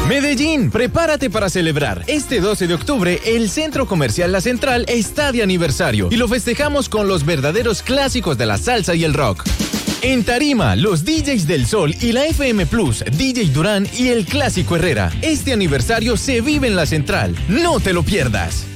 Medellín, prepárate para celebrar. Este 12 de octubre, el Centro Comercial La Central está de aniversario y lo festejamos con los verdaderos clásicos de la salsa y el rock. En tarima, los DJs del Sol y la FM Plus, DJ Durán y el Clásico Herrera. Este aniversario se vive en La Central. No te lo pierdas.